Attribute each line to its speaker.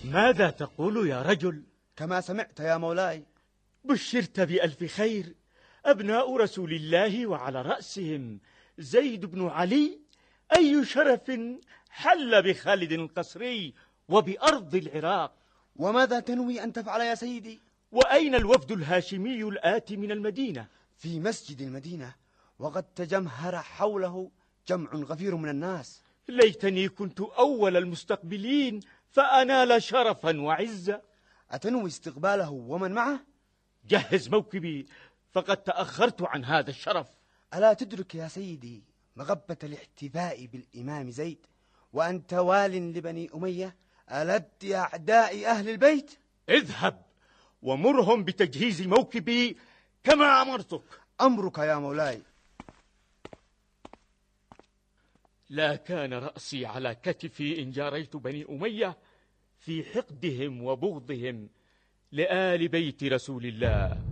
Speaker 1: ماذا تقول يا رجل؟
Speaker 2: كما سمعت يا مولاي.
Speaker 1: بشرت بألف خير. أبناء رسول الله وعلى رأسهم زيد بن علي، أي شرف حل بخالد القصري وبأرض العراق.
Speaker 2: وماذا تنوي أن تفعل يا سيدي؟
Speaker 1: وأين الوفد الهاشمي الآتي من المدينة؟
Speaker 2: في مسجد المدينة، وقد تجمهر حوله جمع غفير من الناس.
Speaker 1: ليتني كنت أول المستقبلين فأنال شرفا وعزة.
Speaker 2: أتنوي استقباله ومن معه؟
Speaker 1: جهز موكبي، فقد تأخرت عن هذا الشرف.
Speaker 2: ألا تدرك يا سيدي مغبة الاحتفاء بالإمام زيد وأنت وال لبني أمية ألد أعداء أهل البيت؟
Speaker 1: اذهب ومرهم بتجهيز موكبي كما أمرتك.
Speaker 2: أمرك يا مولاي.
Speaker 1: لا كان رأسي على كتفي إن جاريت بني أمية في حقدهم وبغضهم لآل بيت رسول الله.